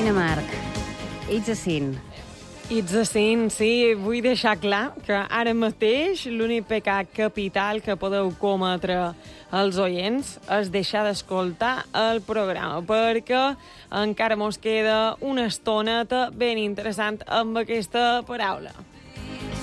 Marina Marc. It's a sin. It's a sin, sí. Vull deixar clar que ara mateix l'únic pecat capital que podeu cometre els oients és deixar d'escoltar el programa, perquè encara mos queda una estoneta ben interessant amb aquesta paraula.